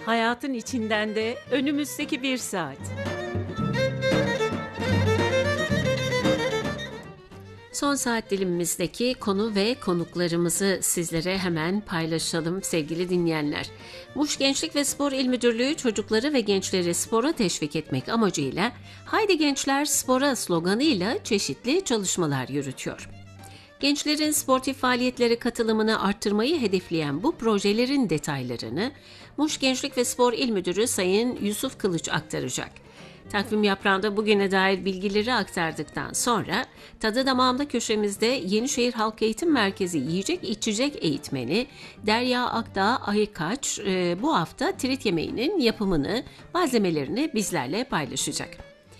Hayatın içinden de önümüzdeki bir saat. Son saat dilimimizdeki konu ve konuklarımızı sizlere hemen paylaşalım sevgili dinleyenler. Muş Gençlik ve Spor İl Müdürlüğü çocukları ve gençleri spora teşvik etmek amacıyla "Haydi Gençler Spora" sloganıyla çeşitli çalışmalar yürütüyor. Gençlerin sportif faaliyetlere katılımını arttırmayı hedefleyen bu projelerin detaylarını Muş Gençlik ve Spor İl Müdürü Sayın Yusuf Kılıç aktaracak. Takvim yaprağında bugüne dair bilgileri aktardıktan sonra Tadı Damağımda köşemizde Yenişehir Halk Eğitim Merkezi Yiyecek İçecek Eğitmeni Derya Akdağ Aykaç bu hafta trit yemeğinin yapımını, malzemelerini bizlerle paylaşacak.